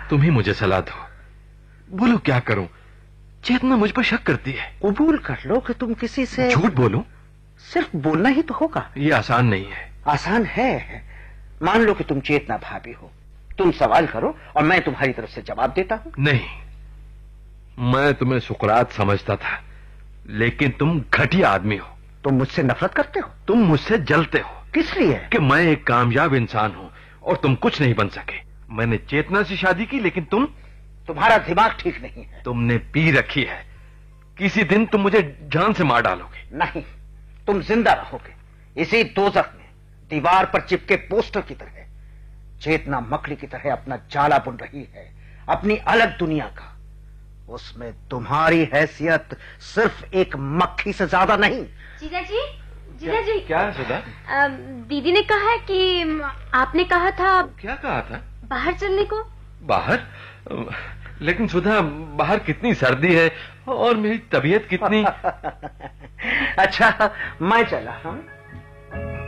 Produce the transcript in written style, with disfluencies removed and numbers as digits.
तुम ही मुझे सलाह दो। बोलो क्या करूं? चेतना मुझ पर शक करती है। कबूल कर लो कि तुम किसी से झूठ बोलूं? सिर्फ बोलना ही तो होगा। ये आसान नहीं है। आसान है। मान लो कि तुम चेतना भाभी हो, तुम सवाल करो और मैं तुम्हारी तरफ से जवाब देता हूं। नहीं, मैं तुम्हें सुकरात समझता था, लेकिन तुम घटिया आदमी हो। तुम मुझसे नफरत करते हो? तुम मुझसे जलते हो। किस लिए? कि मैं एक कामयाब इंसान हूं और तुम कुछ नहीं बन सके। मैंने चेतना से शादी की, लेकिन तुम्हारा दिमाग ठीक नहीं है। तुमने पी रखी है। किसी दिन तुम मुझे जान से मार डालोगे। नहीं, तुम जिंदा रहोगे इसी दोजख में, दीवार पर चिपके पोस्टर की तरह। चेतना मकड़ी की तरह अपना जाला बुन रही है, अपनी अलग दुनिया का। उसमें तुम्हारी हैसियत सिर्फ एक मक्खी से ज्यादा नहीं। जीजा जी क्या है सुधा? दीदी ने कहा है कि आपने कहा था। क्या कहा था? बाहर चलने को। बाहर? लेकिन सुधा, बाहर कितनी सर्दी है और मेरी तबीयत कितनी अच्छा, मैं चला। हाँ,